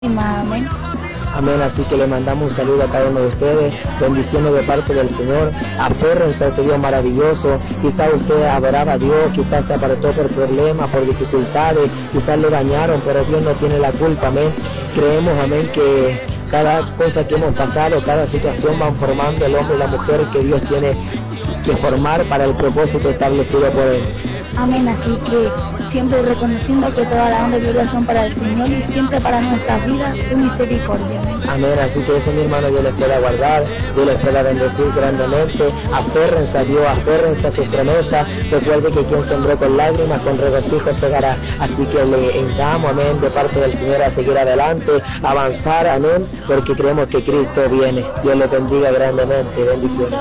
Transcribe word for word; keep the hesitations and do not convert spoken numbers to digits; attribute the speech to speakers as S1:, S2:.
S1: Amén.
S2: Amén, así que le mandamos un saludo a cada uno de ustedes, bendiciones de parte del Señor, aférrense a este Dios maravilloso. Quizás usted adoraba a Dios, quizás se apartó por problemas, por dificultades, quizás le dañaron, pero Dios no tiene la culpa, amén. Creemos, amén, que cada cosa que hemos pasado, cada situación van formando el hombre y la mujer que Dios tiene que formar para el propósito establecido por Él.
S1: Amén, así que siempre reconociendo que toda la honra y gloria son para el Señor y siempre para nuestras vidas su misericordia. Amén.
S2: Amén, así que eso, mi hermano, Dios les pueda guardar, Dios les pueda bendecir grandemente. Aférrense a Dios, aférrense a sus promesas. Recuerde que quien sembró con lágrimas, con regocijo segará. Así que le invitamos, amén, de parte del Señor a seguir adelante, a avanzar, amén, porque creemos que Cristo viene. Dios les bendiga grandemente. Bendiciones.